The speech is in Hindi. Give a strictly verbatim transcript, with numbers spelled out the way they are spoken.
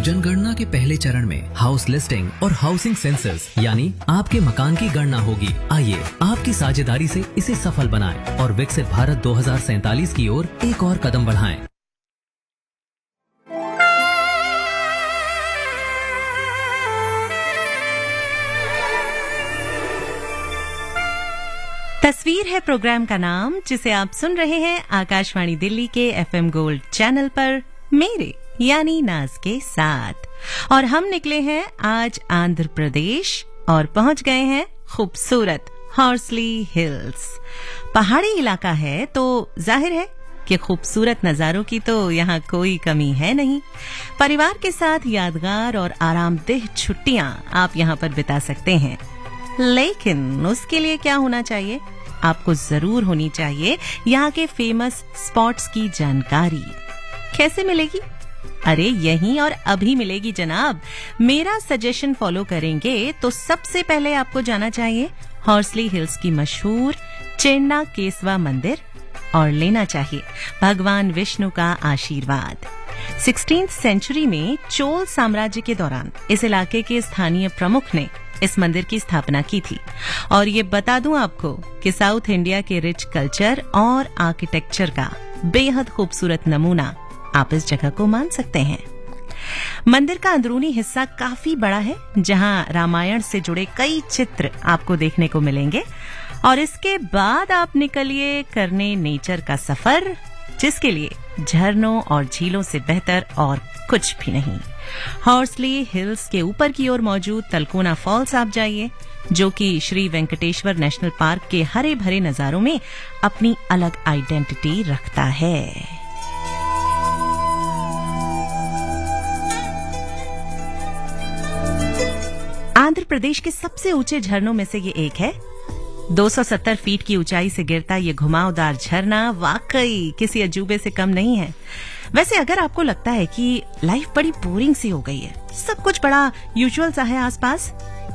जनगणना के पहले चरण में हाउस लिस्टिंग और हाउसिंग सेंसस यानी आपके मकान की गणना होगी। आइए आपकी साझेदारी से इसे सफल बनाएं और विकसित भारत दो हज़ार सैंतालीस की ओर एक और कदम बढ़ाएं। तस्वीर है प्रोग्राम का नाम, जिसे आप सुन रहे हैं आकाशवाणी दिल्ली के एफएम गोल्ड चैनल पर मेरे यानी नाज के साथ। और हम निकले हैं आज आंध्र प्रदेश और पहुंच गए हैं खूबसूरत हॉर्सली हिल्स। पहाड़ी इलाका है तो जाहिर है कि खूबसूरत नजारों की तो यहाँ कोई कमी है नहीं। परिवार के साथ यादगार और आरामदेह छुट्टियां आप यहाँ पर बिता सकते हैं, लेकिन उसके लिए क्या होना चाहिए? आपको जरूर होनी चाहिए यहाँ के फेमस स्पॉट्स की जानकारी। कैसे मिलेगी? अरे यहीं और अभी मिलेगी जनाब। मेरा सजेशन फॉलो करेंगे तो सबसे पहले आपको जाना चाहिए हॉर्सली हिल्स की मशहूर चेन्ना केसवा मंदिर और लेना चाहिए भगवान विष्णु का आशीर्वाद। सोलहवीं सेंचुरी में चोल साम्राज्य के दौरान इस इलाके के स्थानीय प्रमुख ने इस मंदिर की स्थापना की थी। और ये बता दूं आपको कि साउथ इंडिया के रिच कल्चर और आर्किटेक्चर का बेहद खूबसूरत नमूना आप इस जगह को मान सकते हैं। मंदिर का अंदरूनी हिस्सा काफी बड़ा है, जहां रामायण से जुड़े कई चित्र आपको देखने को मिलेंगे। और इसके बाद आप निकलिए करने नेचर का सफर, जिसके लिए झरनों और झीलों से बेहतर और कुछ भी नहीं। हॉर्सली हिल्स के ऊपर की ओर मौजूद तलकोना फॉल्स आप जाइए, जो कि श्री वेंकटेश्वर नेशनल पार्क के हरे भरे नजारों में अपनी अलग आइडेंटिटी रखता है। आंध्र प्रदेश के सबसे ऊंचे झरनों में से ये एक है। दो सौ सत्तर फीट की ऊंचाई से गिरता ये घुमावदार झरना वाकई किसी अजूबे से कम नहीं है। वैसे अगर आपको लगता है कि लाइफ बड़ी बोरिंग सी हो गई है, सब कुछ बड़ा यूजुअल सा है आसपास,